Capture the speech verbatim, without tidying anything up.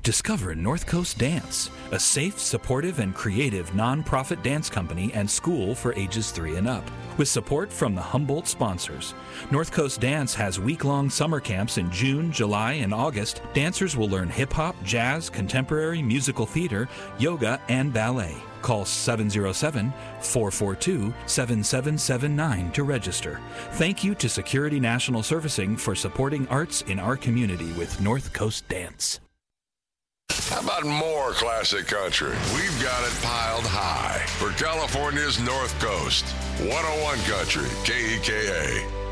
Discover North Coast Dance, a safe, supportive, and creative nonprofit dance company and school for ages three and up. With support from the Humboldt sponsors, North Coast Dance has week-long summer camps in June, July, and August. Dancers will learn hip-hop, jazz, contemporary, musical theater, yoga, and ballet. Call seven oh seven, four four two, seven seven seven nine to register. Thank you to Security National Servicing for supporting arts in our community with North Coast Dance. How about more classic country? We've got it piled high for California's North Coast. one oh one Country, K E K A.